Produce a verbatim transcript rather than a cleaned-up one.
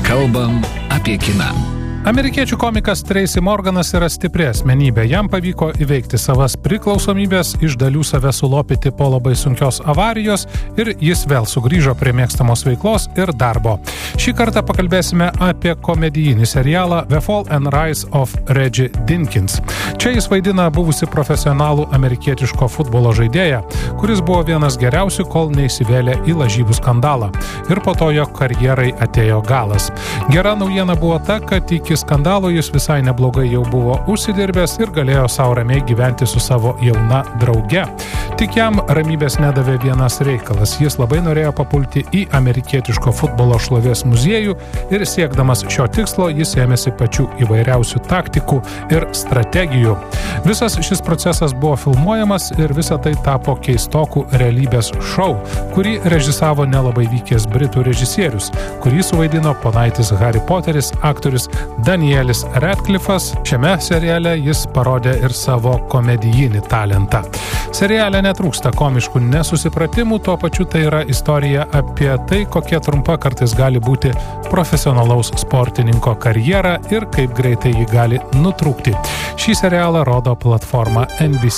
Kalbam apie kiną. Amerikiečių komikas Tracy Morganas yra stipri asmenybė. Jam pavyko įveikti savas priklausomybės, iš dalių save sulopyti po labai sunkios avarijos ir jis vėl sugrįžo prie mėgstamos veiklos ir darbo. Šį kartą pakalbėsime apie komedijinį serialą The Fall and Rise of Reggie Dinkins. Čia jis vaidina buvusi profesionalų amerikietiško futbolo žaidėją, kuris buvo vienas geriausių, kol neįsivėlė į lažybų skandalą. Ir po to jo karjerai atėjo galas. Gera naujiena buvo ta, kad iki Iki skandalo jis visai neblogai jau buvo užsidirbęs ir galėjo savo ramiai gyventi su savo jauna drauge. Tik jam ramybės nedavė vienas reikalas. Jis labai norėjo papulti į amerikietiško futbolo šlovės muziejų ir siekdamas šio tikslo jis ėmėsi pačių įvairiausių taktikų ir strategijų. Visas šis procesas buvo filmuojamas ir visa tai tapo keistokų realybės šou, kurį režisavo nelabai vykęs britų režisierius, kurį suvaidino ponaitis Harry Poteris, aktorius Danielis Radcliffas. Šiame seriale jis parodė ir savo komedijinį talentą. Seriale netrūksta komiškų nesusipratimų, tuo pačiu tai yra istorija apie tai, kokia trumpa kartais gali būti profesionalaus sportininko karjera ir kaip greitai ji gali nutrūkti. Šį serialą rodo platforma N B